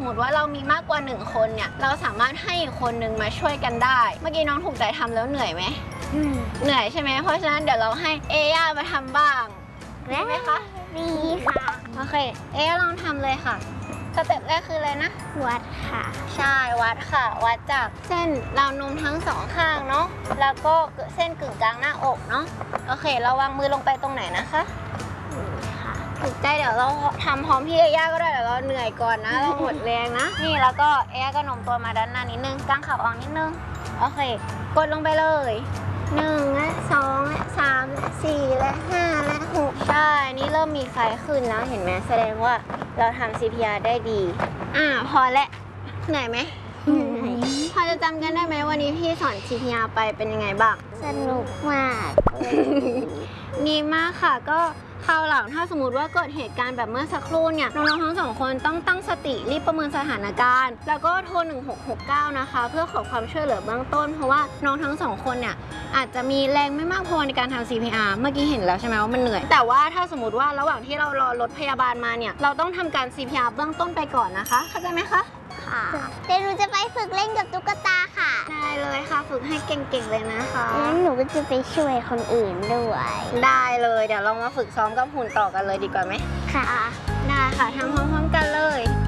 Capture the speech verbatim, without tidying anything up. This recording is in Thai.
มติว่าเรามีมากกว่าหนึ่งคนเนี่ยเราสามารถให้อีกคนนึงมาช่วยกันได้เมื่อกี้น้องถูกใจทำแล้วเหนื่อยไหมเหนื่อยใช่ไหมเพราะฉะนั้นเดี๋ยวเราให้เอย่ามาทำบ้างได้ไหมคะดีค่ะโอเคเอย่าลองทำเลยค่ะสเต็ปแรกคืออะไรนะวัดค่ะใช่วัดค่ะวัดจากเส้นราวนมทั้งสองข้างเนาะแล้วก็เส้นกึ่งกลางหน้าอกเนาะโอเคเราวางมือลงไปตรงไหนนะคะถูกใจเดี๋ยวเราทำพร้อมพี่เอย่าก็ได้เดี๋ยวเราเหนื่อยก่อนนะเราหมดแรงนะนี่แล้วก็เอย่าก็โน้มตัวมาด้านหน้านิดนึงกางขาออกนิดนึงโอเคกดลงไปเลยหนึ่งและสองและสามและสี่และห้าและหกใช่นี่เริ่มมีไฟขึ้นแล้วเห็นไหมแสดงว่าเราทำ ซี พี อาร์ ได้ดีอ่าพอและเหนื่อยไหมพอจะจำกันได้ไหมวันนี้พี่สอน ซี พี อาร์ ไปเป็นยังไงบ้างสนุกมากดีมากค่ะก็คราวหลังถ้าสมมติว่าเกิดเหตุการณ์แบบเมื่อสักครู่เนี่ยน้องๆทั้งสองคนต้องตั้งสติรีบประเมินสถานการณ์แล้วก็โทรหนึ่งหกหกเก้านะคะเพื่อขอความช่วยเหลือเบื้องต้นเพราะว่าน้องทั้งสองคนเนี่ยอาจจะมีแรงไม่มากพอในการทำ ซี พี อาร์ เมื่อกี้เห็นแล้วใช่ไหมว่ามันเหนื่อยแต่ว่าถ้าสมมติว่าระหว่างที่เรารอรถพยาบาลมาเนี่ยเราต้องทำการ ซี พี อาร์ เบื้องต้นไปก่อนนะคะเข้าใจไหมคะค่ะเดี๋ยวหนูจะไปฝึกเล่นกับตุ๊กตาค่ะได้เลยค่ะฝึกให้เก่งๆเลยนะคะแล้วหนูก็จะไปช่วยคนอื่นด้วยได้เลยเดี๋ยวเรามาฝึกซ้อมกับหุ่นต่อกันเลยดีกว่าไหมค่ะได้ค่ะทำพร้อมๆกันเลย